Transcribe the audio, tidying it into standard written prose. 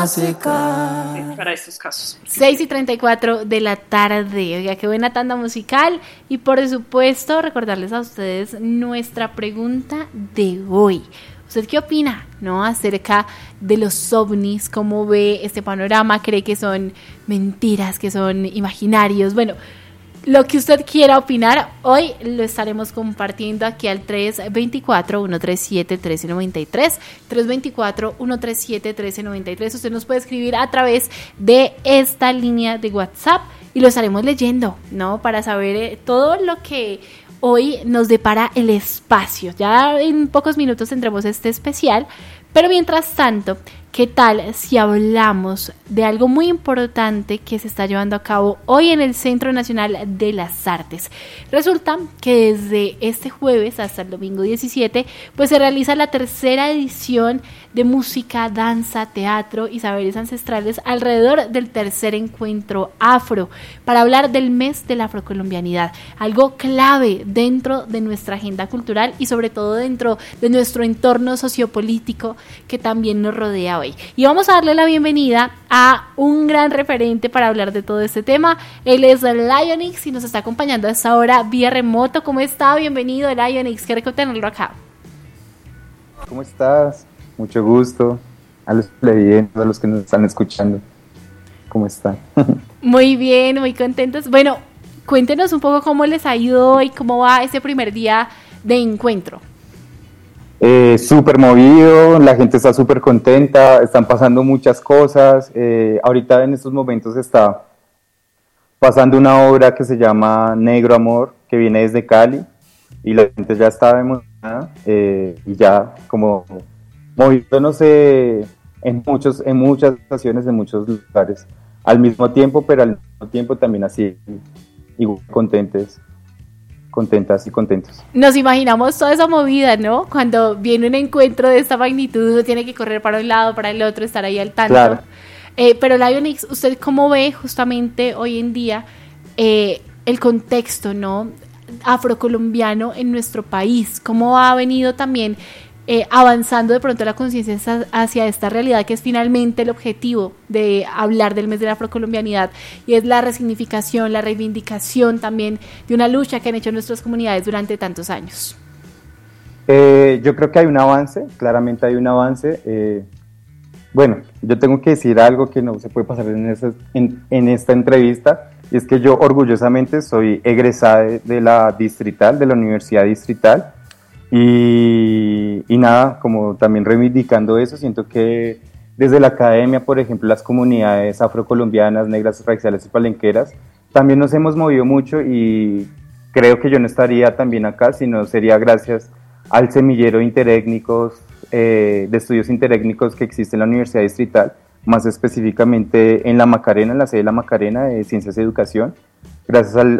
para estos casos. 6:34 de la tarde. Oiga, qué buena tanda musical. Y por supuesto, recordarles a ustedes nuestra pregunta de hoy. ¿Usted qué opina, no, acerca de los ovnis? ¿Cómo ve este panorama? ¿Cree que son mentiras, que son imaginarios? Bueno, lo que usted quiera opinar, hoy lo estaremos compartiendo aquí al 324-137-1393, 324-137-1393. Usted nos puede escribir a través de esta línea de WhatsApp y lo estaremos leyendo, ¿no? Para saber todo lo que hoy nos depara el espacio. Ya en pocos minutos tendremos este especial, pero mientras tanto, ¿qué tal si hablamos de algo muy importante que se está llevando a cabo hoy en el Centro Nacional de las Artes? Resulta que desde este jueves hasta el domingo 17, pues se realiza la tercera edición de música, danza, teatro y saberes ancestrales alrededor del tercer encuentro afro, para hablar del mes de la afrocolombianidad, algo clave dentro de nuestra agenda cultural y sobre todo dentro de nuestro entorno sociopolítico que también nos rodea hoy. Y vamos a darle la bienvenida a un gran referente para hablar de todo este tema. Él es Lionix y nos está acompañando a esta hora vía remoto. ¿Cómo está? Bienvenido, Lionix. Qué rico tenerlo acá. ¿Cómo estás? Mucho gusto. A los televidentes, a los que nos están escuchando. ¿Cómo están? Muy bien, muy contentos. Bueno, cuéntenos un poco cómo les ha ido hoy, cómo va este primer día de encuentro. Súper movido, la gente está súper contenta, están pasando muchas cosas. Ahorita en estos momentos está pasando una obra que se llama Negro Amor, que viene desde Cali, y la gente ya está emocionada y ya como moviéndonos en muchas estaciones, en muchos lugares al mismo tiempo, pero al mismo tiempo también así igual contentas y contentos. Nos imaginamos toda esa movida, ¿no? Cuando viene un encuentro de esta magnitud, uno tiene que correr para un lado, para el otro, estar ahí al tanto. Claro. Pero Lionix, ¿usted cómo ve justamente hoy en día el contexto, ¿no?, afrocolombiano en nuestro país? ¿Cómo ha venido también avanzando de pronto la conciencia hacia esta realidad que es finalmente el objetivo de hablar del mes de la afrocolombianidad, y es la resignificación, la reivindicación también de una lucha que han hecho nuestras comunidades durante tantos años? Yo creo que hay un avance, claramente hay un avance. Bueno, yo tengo que decir algo que no se puede pasar en esta entrevista, y es que yo orgullosamente soy egresada de la Distrital, de la Universidad Distrital, y nada, como también reivindicando eso, siento que desde la academia, por ejemplo, las comunidades afrocolombianas, negras, raciales y palenqueras, también nos hemos movido mucho, y creo que yo no estaría también acá, sino sería gracias al semillero de estudios interétnicos que existe en la Universidad Distrital, más específicamente en la Macarena, en la sede de la Macarena de Ciencias y Educación, gracias